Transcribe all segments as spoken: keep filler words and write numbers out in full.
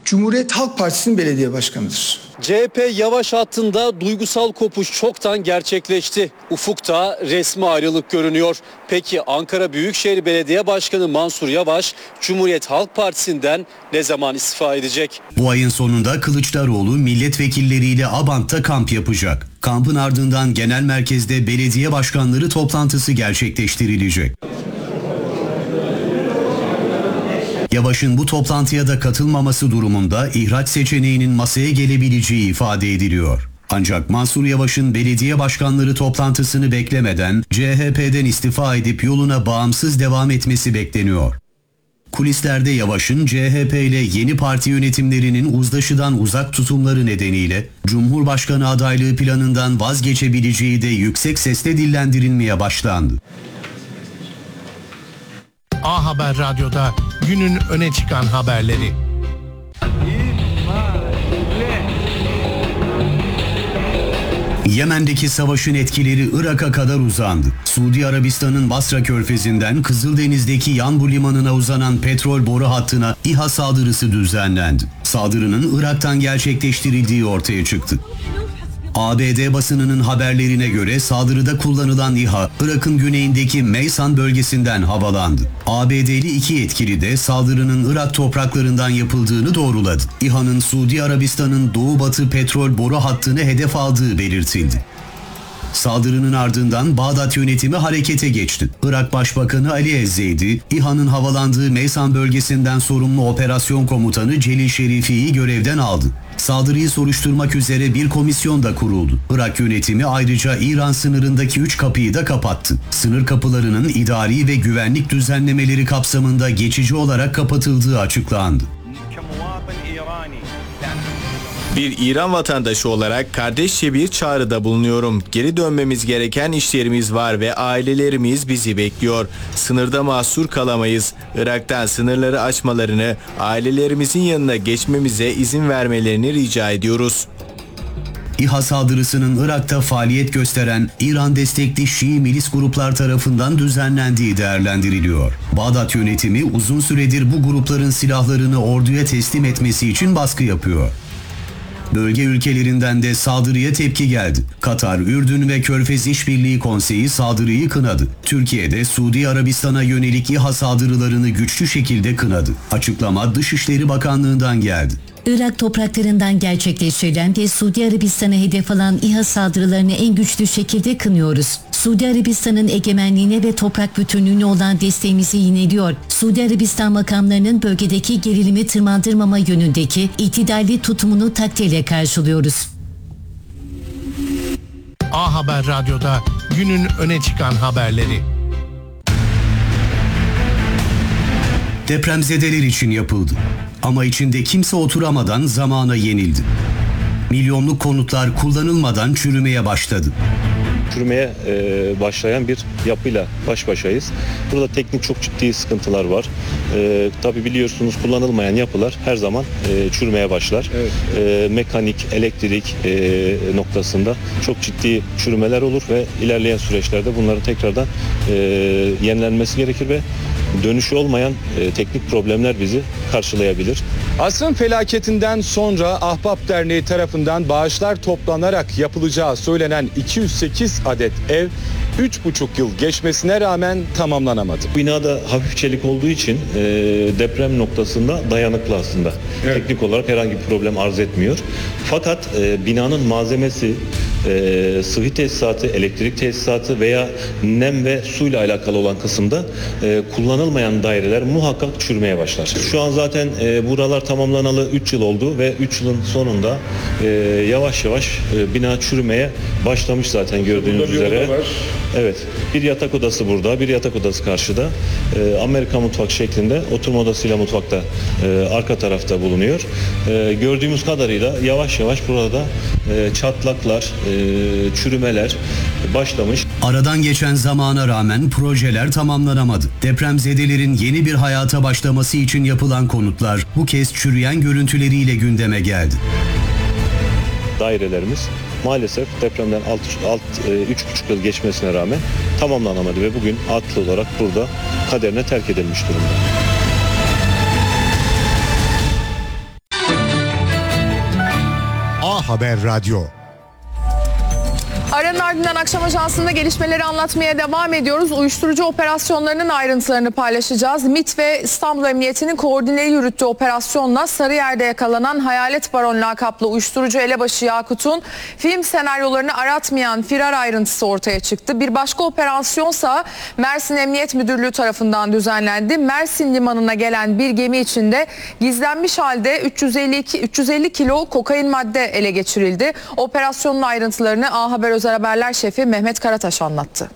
Cumhuriyet Halk Partisi'nin belediye başkanıdır. C H P Yavaş hattında duygusal kopuş çoktan gerçekleşti. Ufukta resmi ayrılık görünüyor. Peki Ankara Büyükşehir Belediye Başkanı Mansur Yavaş Cumhuriyet Halk Partisi'nden ne zaman istifa edecek? Bu ayın sonunda Kılıçdaroğlu milletvekilleriyle Abant'ta kamp yapacak. Kampın ardından genel merkezde belediye başkanları toplantısı gerçekleştirilecek. Yavaş'ın bu toplantıya da katılmaması durumunda ihraç seçeneğinin masaya gelebileceği ifade ediliyor. Ancak Mansur Yavaş'ın belediye başkanları toplantısını beklemeden C H P'den istifa edip yoluna bağımsız devam etmesi bekleniyor. Kulislerde Yavaş'ın C H P ile yeni parti yönetimlerinin uzlaşıdan uzak tutumları nedeniyle Cumhurbaşkanı adaylığı planından vazgeçebileceği de yüksek sesle dillendirilmeye başlandı. A Haber Radyo'da günün öne çıkan haberleri. Yemen'deki savaşın etkileri Irak'a kadar uzandı. Suudi Arabistan'ın Basra Körfezi'nden Kızıldeniz'deki Yanbu Limanı'na uzanan petrol boru hattına İHA saldırısı düzenlendi. Saldırının Irak'tan gerçekleştirildiği ortaya çıktı. A B D basınının haberlerine göre saldırıda kullanılan İHA, Irak'ın güneyindeki Meysan bölgesinden havalandı. A B D'li iki yetkili de saldırının Irak topraklarından yapıldığını doğruladı. İHA'nın Suudi Arabistan'ın doğu-batı petrol boru hattını hedef aldığı belirtildi. Saldırının ardından Bağdat yönetimi harekete geçti. Irak Başbakanı Ali Ezzeydi, İHA'nın havalandığı Meysan bölgesinden sorumlu operasyon komutanı Celil Şerifi'yi görevden aldı. Saldırıyı soruşturmak üzere bir komisyon da kuruldu. Irak yönetimi ayrıca İran sınırındaki üç kapıyı da kapattı. Sınır kapılarının idari ve güvenlik düzenlemeleri kapsamında geçici olarak kapatıldığı açıklandı. Bir İran vatandaşı olarak kardeşçe bir çağrıda bulunuyorum. Geri dönmemiz gereken işlerimiz var ve ailelerimiz bizi bekliyor. Sınırda mahsur kalamayız. Irak'tan sınırları açmalarını, ailelerimizin yanına geçmemize izin vermelerini rica ediyoruz. İHA saldırısının Irak'ta faaliyet gösteren İran destekli Şii milis gruplar tarafından düzenlendiği değerlendiriliyor. Bağdat yönetimi uzun süredir bu grupların silahlarını orduya teslim etmesi için baskı yapıyor. Bölge ülkelerinden de saldırıya tepki geldi. Katar, Ürdün ve Körfez İşbirliği Konseyi saldırıyı kınadı. Türkiye'de Suudi Arabistan'a yönelik İHA saldırılarını güçlü şekilde kınadı. Açıklama Dışişleri Bakanlığı'ndan geldi. Irak topraklarından gerçekleştirilen ve Suudi Arabistan'a hedef alan İHA saldırılarını en güçlü şekilde kınıyoruz. Suudi Arabistan'ın egemenliğine ve toprak bütünlüğüne olan desteğimizi yineliyor. Suudi Arabistan makamlarının bölgedeki gerilimi tırmandırmama yönündeki itidalli tutumunu takdirle karşılıyoruz. A Haber Radyo'da günün öne çıkan haberleri. Depremzedeler için yapıldı. Ama içinde kimse oturamadan zamana yenildi. Milyonluk konutlar kullanılmadan çürümeye başladı. Çürümeye e, başlayan bir yapıyla baş başayız. Burada teknik çok ciddi sıkıntılar var. E, tabii biliyorsunuz kullanılmayan yapılar her zaman e, çürümeye başlar. Evet, evet. E, mekanik, elektrik e, noktasında çok ciddi çürümeler olur ve ilerleyen süreçlerde bunların tekrardan e, yenilenmesi gerekir ve dönüşü olmayan e, teknik problemler bizi karşılayabilir. Asrın felaketinden sonra Ahbap Derneği tarafından bağışlar toplanarak yapılacağı söylenen iki yüz sekiz adet ev üç buçuk yıl geçmesine rağmen tamamlanamadı. Binada hafif çelik olduğu için e, deprem noktasında dayanıklı aslında. Evet. Teknik olarak herhangi bir problem arz etmiyor. Fakat e, binanın malzemesi, e, sıvı tesisatı, elektrik tesisatı veya nem ve suyla alakalı olan kısımda e, kullanılmayan daireler muhakkak çürümeye başlar. Şu an zaten e, buralar tamamlanalı üç yıl oldu ve üç yılın sonunda e, yavaş yavaş e, bina çürümeye başlamış zaten gördüğünüz üzere. Evet, bir yatak odası burada, bir yatak odası karşıda. E, Amerika mutfak şeklinde, oturma odasıyla mutfakta e, arka tarafta bulunuyor. E, gördüğümüz kadarıyla yavaş yavaş burada e, çatlaklar, e, çürümeler başlamış. Aradan geçen zamana rağmen projeler tamamlanamadı. Depremzedelerin yeni bir hayata başlaması için yapılan konutlar bu kez çürüyen görüntüleriyle gündeme geldi. Dairelerimiz maalesef depremden üç buçuk yıl geçmesine rağmen tamamlanamadı ve bugün atlı olarak burada kaderine terk edilmiş durumda. Haber Radyo. Aranın ardından akşam ajansında gelişmeleri anlatmaya devam ediyoruz. Uyuşturucu operasyonlarının ayrıntılarını paylaşacağız. MİT ve İstanbul Emniyeti'nin koordine yürüttüğü operasyonla Sarıyer'de yakalanan Hayalet Baron lakaplı uyuşturucu elebaşı Yakut'un film senaryolarını aratmayan firar ayrıntısı ortaya çıktı. Bir başka operasyonsa Mersin Emniyet Müdürlüğü tarafından düzenlendi. Mersin limanına gelen bir gemi içinde gizlenmiş halde üç yüz elli iki üç yüz elli kilo kokain madde ele geçirildi. Operasyonun ayrıntılarını A Haber Özel Haberler Şefi Mehmet Karataş anlattı.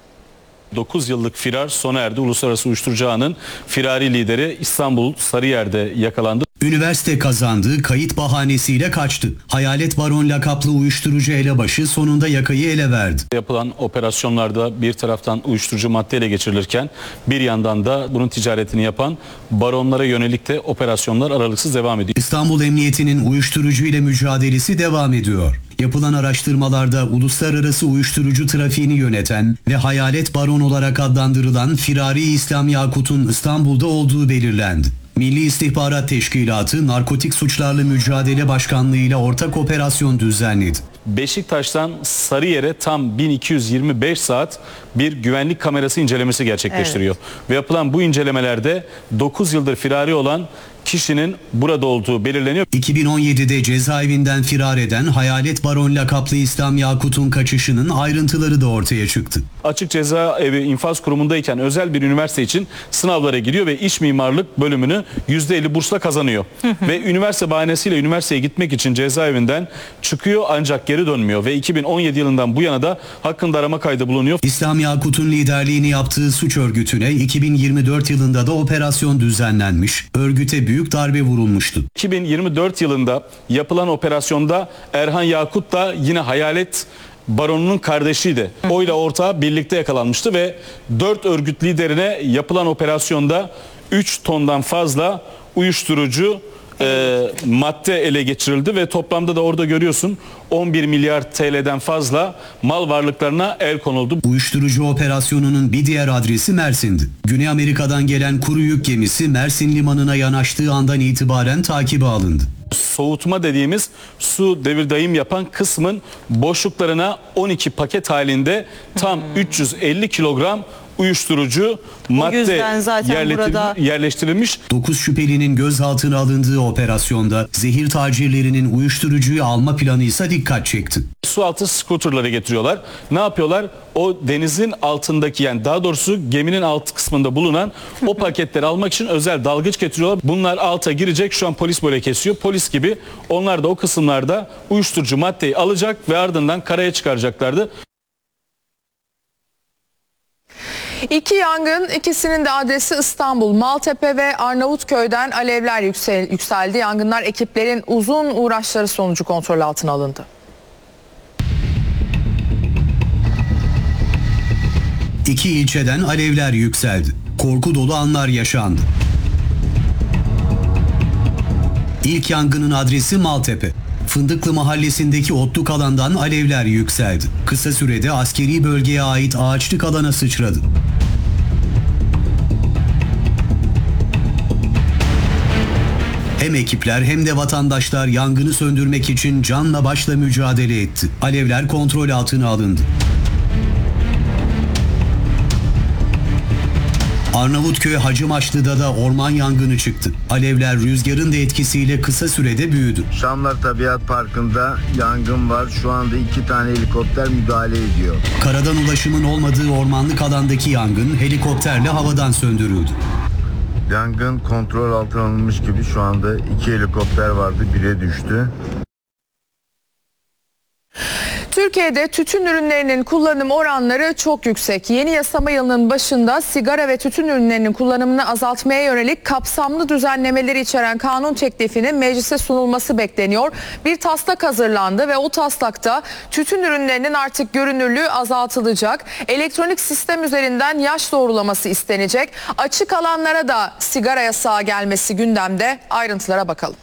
dokuz yıllık firar sona erdi. Uluslararası Uyuşturucu Ağı'nın firari lideri İstanbul Sarıyer'de yakalandı. Üniversite kazandığı kayıt bahanesiyle kaçtı. Hayalet Baron lakaplı uyuşturucu elebaşı sonunda yakayı ele verdi. Yapılan operasyonlarda bir taraftan uyuşturucu madde ele geçirilirken bir yandan da bunun ticaretini yapan baronlara yönelik de operasyonlar aralıksız devam ediyor. İstanbul Emniyeti'nin uyuşturucu ile mücadelesi devam ediyor. Yapılan araştırmalarda uluslararası uyuşturucu trafiğini yöneten ve Hayalet Baron olarak adlandırılan firari İslam Yakut'un İstanbul'da olduğu belirlendi. Milli İstihbarat Teşkilatı Narkotik Suçlarla Mücadele Başkanlığı ile ortak operasyon düzenledi. Beşiktaş'tan Sarıyer'e tam bin iki yüz yirmi beş saat bir güvenlik kamerası incelemesi gerçekleştiriyor. Evet. Ve yapılan bu incelemelerde dokuz yıldır firari olan kişinin burada olduğu belirleniyor. iki bin on yedide cezaevinden firar eden Hayalet Baron lakaplı İslam Yakut'un kaçışının ayrıntıları da ortaya çıktı. Açık Cezaevi infaz kurumundayken özel bir üniversite için sınavlara giriyor ve iç mimarlık bölümünü yüzde elli bursla kazanıyor. Ve üniversite bahanesiyle üniversiteye gitmek için cezaevinden çıkıyor ancak geri dönmüyor ve iki bin on yedi yılından bu yana da hakkında arama kaydı bulunuyor. İslam Yakut'un liderliğini yaptığı suç örgütüne iki bin yirmi dört yılında da operasyon düzenlenmiş. Örgüte büyük darbe vurulmuştu. iki bin yirmi dört yılında yapılan operasyonda Erhan Yakut da yine Hayalet Baron'un kardeşiydi. Oyla ortağı birlikte yakalanmıştı ve dört örgüt liderine yapılan operasyonda üç tondan fazla uyuşturucu e, madde ele geçirildi ve toplamda da orada görüyorsun on bir milyar T L'den fazla mal varlıklarına el konuldu. Uyuşturucu operasyonunun bir diğer adresi Mersin'di. Güney Amerika'dan gelen kuru yük gemisi Mersin limanına yanaştığı andan itibaren takibe alındı. Soğutma dediğimiz su devir daim yapan kısmın boşluklarına on iki paket halinde tam hmm. üç yüz elli kilogram uyuşturucu madde yerleştirilmiş, burada... yerleştirilmiş. dokuz şüphelinin gözaltına alındığı operasyonda zehir tacirlerinin uyuşturucuyu alma planı ise dikkat çekti. Su altı skuterları getiriyorlar. Ne yapıyorlar? O denizin altındaki, yani daha doğrusu geminin alt kısmında bulunan o paketleri almak için özel dalgıç getiriyorlar. Bunlar alta girecek. Şu an polis böyle kesiyor. Polis gibi onlar da o kısımlarda uyuşturucu maddeyi alacak ve ardından karaya çıkaracaklardı. İki yangın, ikisinin de adresi İstanbul. Maltepe ve Arnavutköy'den alevler yüksel, yükseldi. Yangınlar ekiplerin uzun uğraşları sonucu kontrol altına alındı. İki ilçeden alevler yükseldi. Korku dolu anlar yaşandı. İlk yangının adresi Maltepe. Fındıklı mahallesindeki otluk alandan alevler yükseldi. Kısa sürede askeri bölgeye ait ağaçlık alana sıçradı. Hem ekipler hem de vatandaşlar yangını söndürmek için canla başla mücadele etti. Alevler kontrol altına alındı. Arnavutköy Hacımaçlı'da da orman yangını çıktı. Alevler rüzgarın da etkisiyle kısa sürede büyüdü. Şamlar Tabiat Parkı'nda yangın var. Şu anda iki tane helikopter müdahale ediyor. Karadan ulaşımın olmadığı ormanlık alandaki yangın helikopterle havadan söndürüldü. Yangın kontrol altına alınmış gibi, şu anda iki helikopter vardı, bire düştü. Türkiye'de tütün ürünlerinin kullanım oranları çok yüksek. Yeni yasama yılının başında sigara ve tütün ürünlerinin kullanımını azaltmaya yönelik kapsamlı düzenlemeleri içeren kanun teklifinin meclise sunulması bekleniyor. Bir taslak hazırlandı ve o taslakta tütün ürünlerinin artık görünürlüğü azaltılacak. Elektronik sistem üzerinden yaş doğrulaması istenecek. Açık alanlara da sigara yasağı gelmesi gündemde. Ayrıntılara bakalım.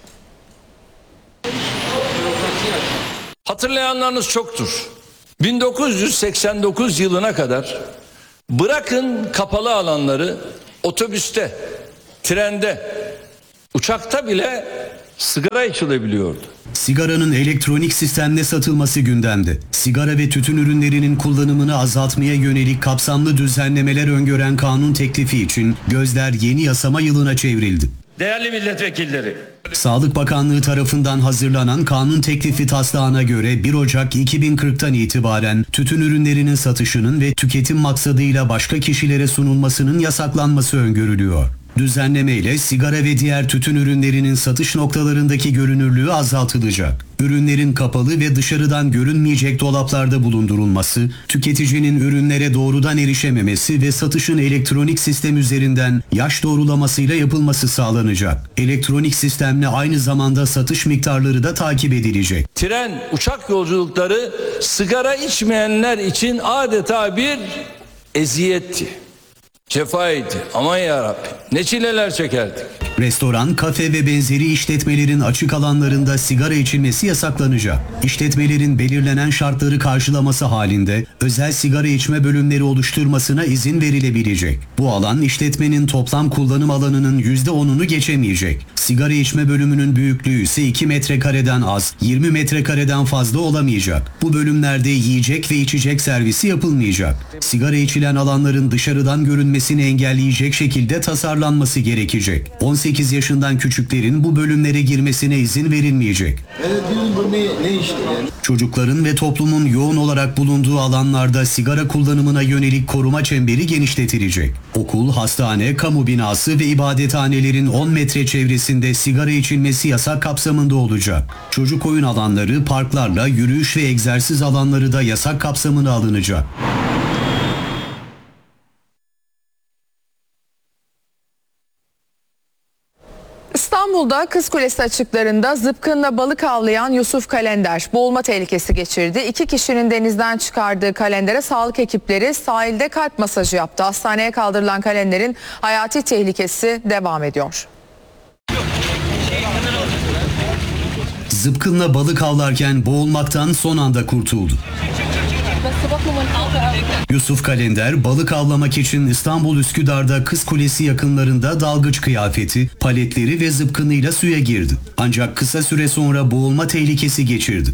Hatırlayanlarınız çoktur. bin dokuz yüz seksen dokuz yılına kadar bırakın kapalı alanları, otobüste, trende, uçakta bile sigara içilebiliyordu. Sigaranın elektronik sistemle satılması gündemde. Sigara ve tütün ürünlerinin kullanımını azaltmaya yönelik kapsamlı düzenlemeler öngören kanun teklifi için gözler yeni yasama yılına çevrildi. Değerli milletvekilleri, Sağlık Bakanlığı tarafından hazırlanan kanun teklifi taslağına göre bir Ocak iki bin kırktan itibaren tütün ürünlerinin satışının ve tüketim maksadıyla başka kişilere sunulmasının yasaklanması öngörülüyor. Düzenleme ile sigara ve diğer tütün ürünlerinin satış noktalarındaki görünürlüğü azaltılacak. Ürünlerin kapalı ve dışarıdan görünmeyecek dolaplarda bulundurulması, tüketicinin ürünlere doğrudan erişememesi ve satışın elektronik sistem üzerinden yaş doğrulamasıyla yapılması sağlanacak. Elektronik sistemle aynı zamanda satış miktarları da takip edilecek. tren, uçak yolculukları sigara içmeyenler için adeta bir eziyetti. Cefaydı. Aman yarabbim. Ne çileler çekerdik. Restoran, kafe ve benzeri işletmelerin açık alanlarında sigara içilmesi yasaklanacak. İşletmelerin belirlenen şartları karşılaması halinde özel sigara içme bölümleri oluşturmasına izin verilebilecek. Bu alan işletmenin toplam kullanım alanının yüzde onunu geçemeyecek. Sigara içme bölümünün büyüklüğü ise iki metrekareden az, yirmi metrekareden fazla olamayacak. Bu bölümlerde yiyecek ve içecek servisi yapılmayacak. Sigara içilen alanların dışarıdan görünmesini engelleyecek şekilde tasarlanması gerekecek. on sekiz yaşından küçüklerin bu bölümlere girmesine izin verilmeyecek. Çocukların ve toplumun yoğun olarak bulunduğu alanlarda sigara kullanımına yönelik koruma çemberi genişletilecek. Okul, hastane, kamu binası ve ibadethanelerin on metre çevresinde sigara içilmesi yasak kapsamında olacak. Çocuk oyun alanları, parklarla yürüyüş ve egzersiz alanları da yasak kapsamına alınacak. İstanbul'da Kız Kulesi açıklarında zıpkınla balık avlayan Yusuf Kalender boğulma tehlikesi geçirdi. İki kişinin denizden çıkardığı Kalender'e sağlık ekipleri sahilde kalp masajı yaptı. Hastaneye kaldırılan Kalender'in hayati tehlikesi devam ediyor. Zıpkınla balık avlarken boğulmaktan son anda kurtuldu. Yusuf Kalender balık avlamak için İstanbul Üsküdar'da Kız Kulesi yakınlarında dalgıç kıyafeti, paletleri ve zıpkınıyla suya girdi. Ancak kısa süre sonra boğulma tehlikesi geçirdi.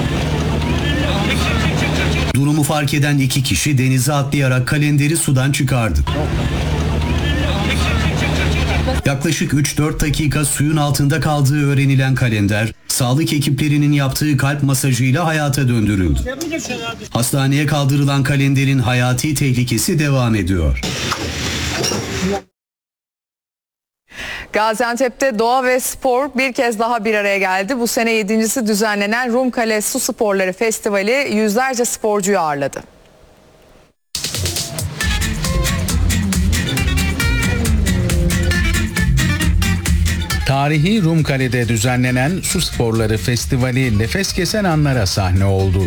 Durumu fark eden iki kişi denize atlayarak Kalender'i sudan çıkardı. Yaklaşık üç dört dakika suyun altında kaldığı öğrenilen Kalender, sağlık ekiplerinin yaptığı kalp masajıyla hayata döndürüldü. Hastaneye kaldırılan Kalender'in hayati tehlikesi devam ediyor. Gaziantep'te doğa ve spor bir kez daha bir araya geldi. Bu sene yedincisi düzenlenen Rumkale Su Sporları Festivali yüzlerce sporcuyu ağırladı. Tarihi Rumkale'de düzenlenen Su Sporları Festivali nefes kesen anlara sahne oldu.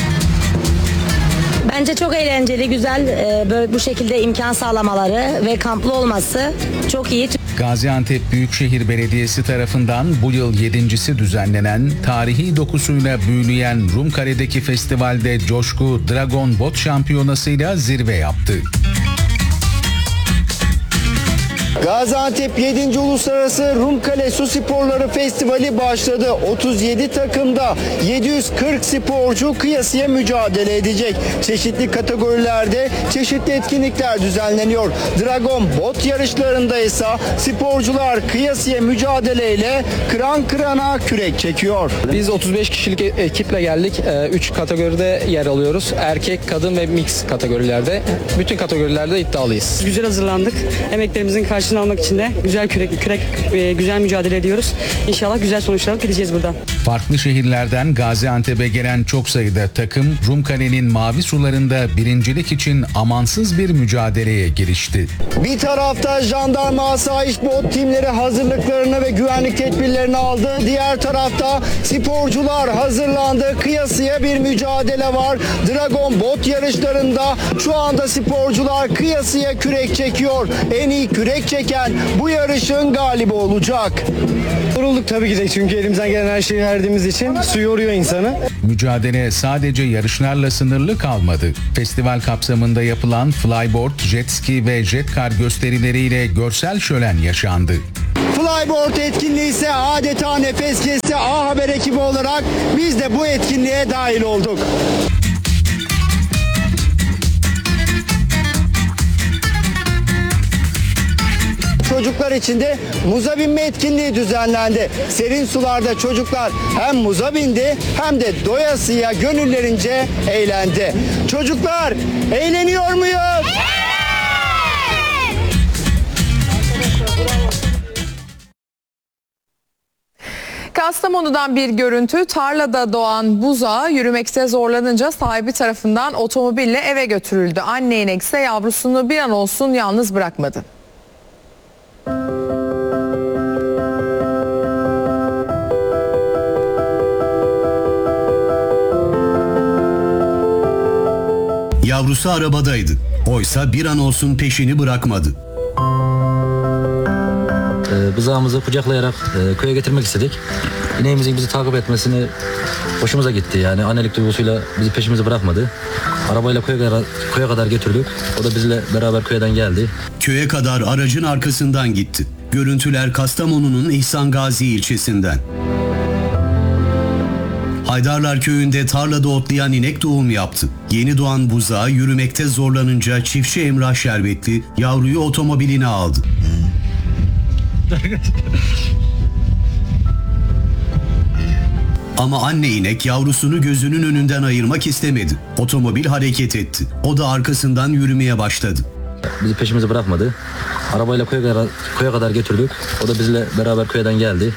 Bence çok eğlenceli, güzel, böyle bu şekilde imkan sağlamaları ve kamplı olması çok iyi. Gaziantep Büyükşehir Belediyesi tarafından bu yıl yedincisi düzenlenen, tarihi dokusuyla büyüleyen Rumkale'deki festivalde coşku Dragon Bot şampiyonasıyla zirve yaptı. Gaziantep yedinci Uluslararası Rumkale Su Sporları Festivali başladı. otuz yedi takımda yedi yüz kırk sporcu kıyasıya mücadele edecek. Çeşitli kategorilerde çeşitli etkinlikler düzenleniyor. Dragon Bot yarışlarında ise sporcular kıyasıya mücadeleyle kıran kırana kürek çekiyor. Biz otuz beş kişilik ekiple geldik. üç kategoride yer alıyoruz. Erkek, kadın ve mix kategorilerde. Bütün kategorilerde iddialıyız. Güzel hazırlandık. Emeklerimizin karşılığını almak için de güzel kürek, kürek e, güzel mücadele ediyoruz. İnşallah güzel sonuçlar alıp gideceğiz buradan. Farklı şehirlerden Gaziantep'e gelen çok sayıda takım Rumkale'nin mavi sularında birincilik için amansız bir mücadeleye girişti. Bir tarafta jandarma asayiş bot timleri hazırlıklarını ve güvenlik tedbirlerini aldı. Diğer tarafta sporcular hazırlandı. Kıyasıya bir mücadele var. Dragon Bot yarışlarında şu anda sporcular kıyasıya kürek çekiyor. En iyi kürek çeken bu yarışın galibi olacak. Yorulduk tabii ki de, çünkü elimizden gelen her şeyi verdiğimiz için su yoruyor insanı. Mücadele sadece yarışlarla sınırlı kalmadı. Festival kapsamında yapılan flyboard, jet ski ve jet car gösterileriyle görsel şölen yaşandı. Flyboard etkinliği ise adeta nefes kesti. A Haber ekibi olarak biz de bu etkinliğe dahil olduk. Çocuklar için de muza binme etkinliği düzenlendi. Serin sularda çocuklar hem muza bindi hem de doyasıya gönüllerince eğlendi. Çocuklar eğleniyor muyuz? Kastamonu'dan bir görüntü. Tarlada doğan buzağı yürümekte zorlanınca sahibi tarafından otomobille eve götürüldü. Anne inek ise yavrusunu bir an olsun yalnız bırakmadı. Yavrusu arabadaydı. Oysa bir an olsun peşini bırakmadı. Ee, bızağımızı kucaklayarak e, köye getirmek istedik. İneğimizin bizi takip etmesini hoşumuza gitti. Yani annelik duygusuyla bizi peşimizi bırakmadı. Arabayla köye kadar, köye kadar götürdük. O da bizle beraber köyden geldi. Köye kadar aracın arkasından gitti. Görüntüler Kastamonu'nun İhsan Gazi ilçesinden. Haydarlar köyünde tarlada otlayan inek doğum yaptı. Yeni doğan buzağı yürümekte zorlanınca çiftçi Emrah Şerbetli yavruyu otomobiline aldı. Ama anne inek yavrusunu gözünün önünden ayırmak istemedi. Otomobil hareket etti. O da arkasından yürümeye başladı. Bizi peşimizi bırakmadı. Arabayla köye kadar, köye kadar götürdük. O da bizle beraber köyden geldi.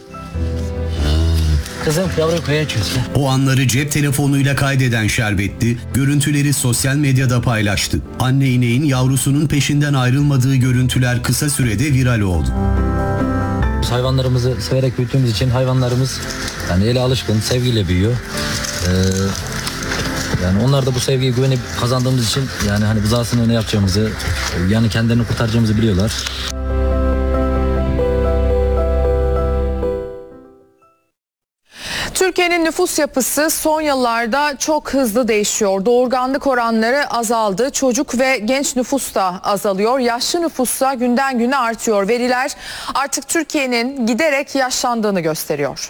Kızım yavru köye açıyoruz. O anları cep telefonuyla kaydeden Şerbetli, görüntüleri sosyal medyada paylaştı. Anne ineğin yavrusunun peşinden ayrılmadığı görüntüler kısa sürede viral oldu. Biz hayvanlarımızı severek büyüttüğümüz için hayvanlarımız yani ele alışkın, sevgiyle büyüyor. Ee, yani onlar da bu sevgiyi, güveni kazandığımız için yani hani buzağısını ne yapacağımızı, yani kendilerini kurtaracağımızı biliyorlar. Türkiye'nin nüfus yapısı son yıllarda çok hızlı değişiyor. Doğurganlık oranları azaldı. Çocuk ve genç nüfus da azalıyor. Yaşlı nüfus da günden güne artıyor. Veriler artık Türkiye'nin giderek yaşlandığını gösteriyor.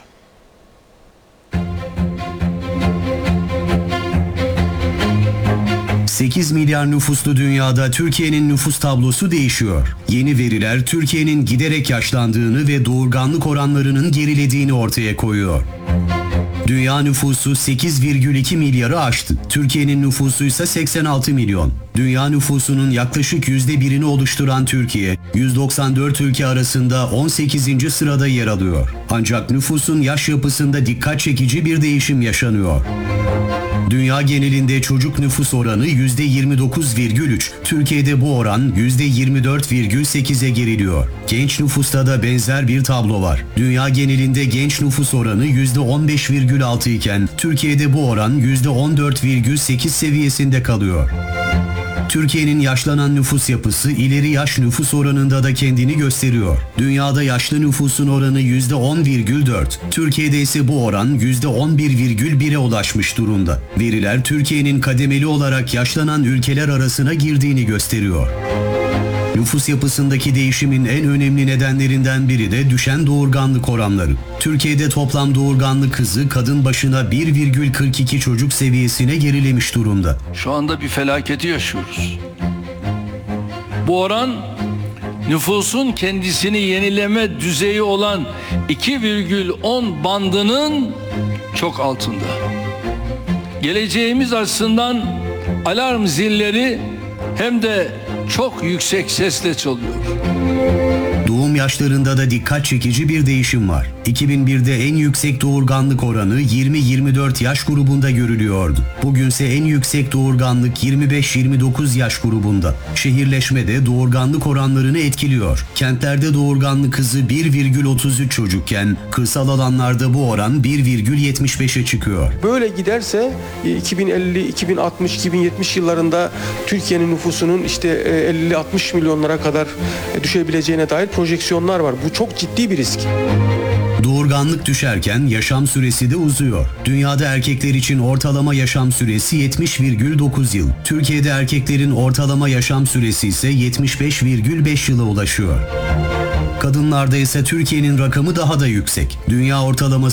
sekiz milyar nüfuslu dünyada Türkiye'nin nüfus tablosu değişiyor. Yeni veriler Türkiye'nin giderek yaşlandığını ve doğurganlık oranlarının gerilediğini ortaya koyuyor. Dünya nüfusu sekiz virgül iki milyarı aştı. Türkiye'nin nüfusu ise seksen altı milyon. Dünya nüfusunun yaklaşık yüzde birini oluşturan Türkiye, yüz doksan dört ülke arasında on sekizinci sırada yer alıyor. Ancak nüfusun yaş yapısında dikkat çekici bir değişim yaşanıyor. Dünya genelinde çocuk nüfus oranı yüzde yirmi dokuz virgül üç, Türkiye'de bu oran yüzde yirmi dört virgül sekize geriliyor. Genç nüfusta da benzer bir tablo var. Dünya genelinde genç nüfus oranı yüzde on beş virgül altı iken Türkiye'de bu oran yüzde on dört virgül sekiz seviyesinde kalıyor. Türkiye'nin yaşlanan nüfus yapısı ileri yaş nüfus oranında da kendini gösteriyor. Dünyada yaşlı nüfusun oranı yüzde on virgül dört. Türkiye'de ise bu oran yüzde on bir virgül bire ulaşmış durumda. Veriler Türkiye'nin kademeli olarak yaşlanan ülkeler arasına girdiğini gösteriyor. Nüfus yapısındaki değişimin en önemli nedenlerinden biri de düşen doğurganlık oranları. Türkiye'de toplam doğurganlık hızı kadın başına bir virgül kırk iki çocuk seviyesine gerilemiş durumda. Şu anda bir felaketi yaşıyoruz. Bu oran nüfusun kendisini yenileme düzeyi olan iki virgül on bandının çok altında. Geleceğimiz açısından alarm zilleri hem de çok yüksek sesle çalıyor. Doğum yaşlarında da dikkat çekici bir değişim var. iki bin birde en yüksek doğurganlık oranı yirmi yirmi dört yaş grubunda görülüyordu. Bugünse en yüksek doğurganlık yirmi beş yirmi dokuz yaş grubunda. Şehirleşme de doğurganlık oranlarını etkiliyor. Kentlerde doğurganlık hızı bir virgül otuz üç çocukken kırsal alanlarda bu oran bir virgül yetmiş beşe çıkıyor. Böyle giderse iki bin elli, iki bin altmış, iki bin yetmiş yıllarında Türkiye'nin nüfusunun işte elli altmış milyonlara kadar düşebileceğine dair projeksiyonlar var. Bu çok ciddi bir risk. Doğurganlık düşerken yaşam süresi de uzuyor. Dünyada erkekler için ortalama yaşam süresi yetmiş virgül dokuz yıl. Türkiye'de erkeklerin ortalama yaşam süresi ise yetmiş beş virgül beş yıla ulaşıyor. Kadınlarda ise Türkiye'nin rakamı daha da yüksek. Dünya ortalaması